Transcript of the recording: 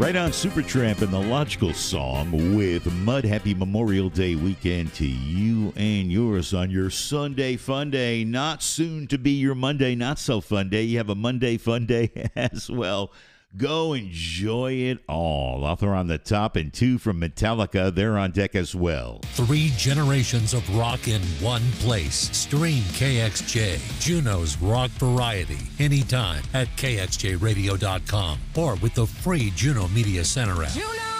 Right on Supertramp and the Logical Song with Mud. Happy Memorial Day weekend to you and yours on your Sunday fun day. Not soon to be your Monday not so fun day. You have a Monday fun day as well. Go enjoy it all. Author on the top and 2 from Metallica. They're on deck as well. 3 generations of rock in one place. Stream KXJ, Juneau's rock variety, anytime at kxjradio.com or with the free Juneau Media Center app.